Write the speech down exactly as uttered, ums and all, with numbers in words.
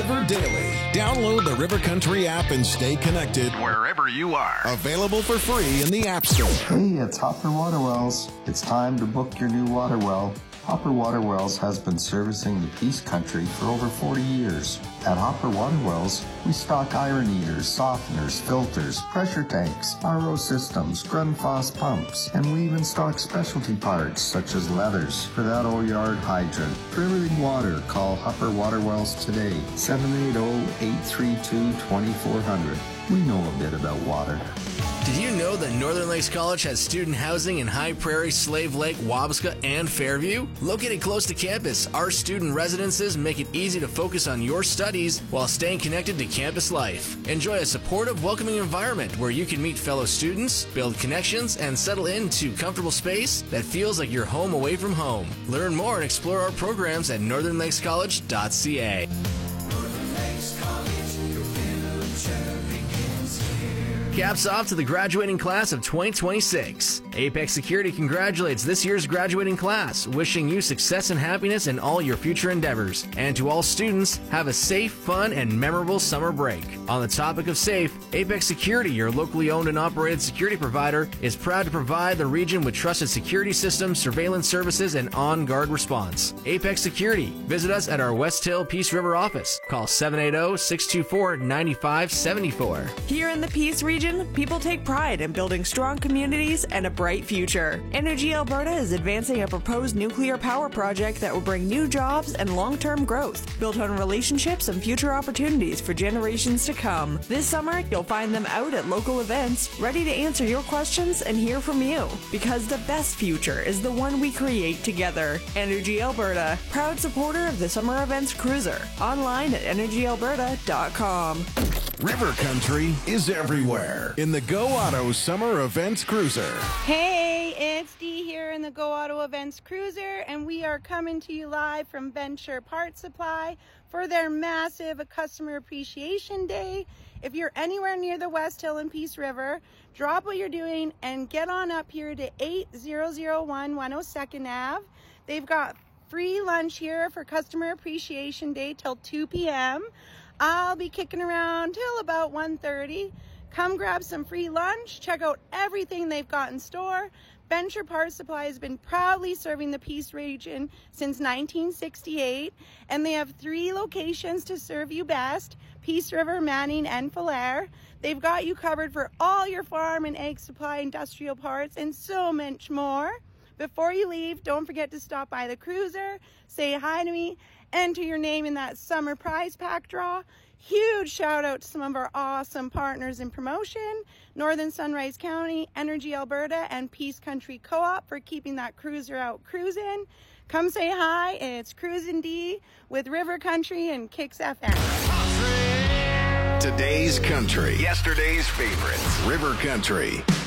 delivered daily. Download the River Country app and stay connected wherever you are. Available for free in the App Store. Hey, it's Hopper Water Wells. It's time to book your new water well. Hopper Water Wells has been servicing the Peace Country for over forty years. At Hopper Water Wells, we stock iron eaters, softeners, filters, pressure tanks, R O systems, Grundfos pumps, and we even stock specialty parts such as leathers for that old yard hydrant. For everything water, call Hopper Water Wells today, seven eight zero, eight three two, two four zero zero. We know a bit about water. Did you know that Northern Lakes College has student housing in High Prairie, Slave Lake, Wabasca, and Fairview? Located close to campus, our student residences make it easy to focus on your studies while staying connected to campus life. Enjoy a supportive, welcoming environment where you can meet fellow students, build connections, and settle into comfortable space that feels like you're home away from home. Learn more and explore our programs at northern lakes college dot c a. Northern Lakes College, your future begins here. Caps off to the graduating class of twenty twenty-six. Apex Security congratulates this year's graduating class, wishing you success and happiness in all your future endeavors. And to all students, have a safe, fun, and memorable summer break. On the topic of safe, Apex Security, your locally owned and operated security provider, is proud to provide the region with trusted security systems, surveillance services, and on-guard response. Apex Security. Visit us at our West Hill Peace River office. Call seven eight zero, six two four, nine five seven four. Here in the Peace region, people take pride in building strong communities and a bright future. Energy Alberta is advancing a proposed nuclear power project that will bring new jobs and long-term growth, built on relationships and future opportunities for generations to come. This summer, you'll find them out at local events, ready to answer your questions and hear from you. Because the best future is the one we create together. Energy Alberta, proud supporter of the Summer Events Cruiser. Online at energy alberta dot com. River Country is everywhere in the Go Auto Summer Events Cruiser. Hey, it's Dee here in the Go Auto Events Cruiser, and we are coming to you live from Venture Parts Supply for their massive Customer Appreciation Day. If you're anywhere near the West Hill and Peace River, drop what you're doing and get on up here to eight thousand one one oh second Avenue. They've got free lunch here for Customer Appreciation Day till two p m I'll be kicking around till about one thirty. Come grab some free lunch, check out everything they've got in store. Venture Parts Supply has been proudly serving the Peace region since nineteen sixty-eight, and they have three locations to serve you best: Peace River, Manning, and Falher. They've got you covered for all your farm and ag supply, industrial parts, and so much more. Before you leave, don't forget to stop by the cruiser, say hi to me, enter your name in that summer prize pack draw. Huge shout out to some of our awesome partners in promotion: Northern Sunrise County, Energy Alberta, and Peace Country Co-op for keeping that cruiser out cruising. Come say hi. It's Cruisin' D with River Country and Kicks F M. Today's country, yesterday's favorites. River Country.